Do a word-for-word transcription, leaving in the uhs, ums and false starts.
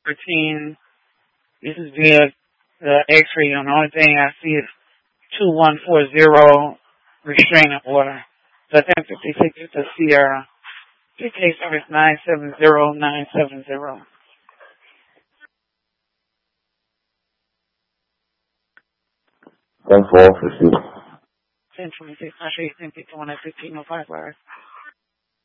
thirteen. This is via the X-ray. The only thing I see is two one four zero restraining order. So ten fifty-six is the Sierra. P K service nine seven zero nine seven zero. ten four fifty. ten twenty-six, I show you ten fifty-one at fifteen oh five hours.